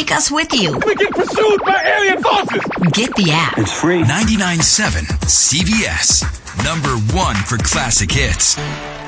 Take us with you. We get pursued by alien forces. Get the app. It's free. 99.7 CBS. Number 1 for classic hits.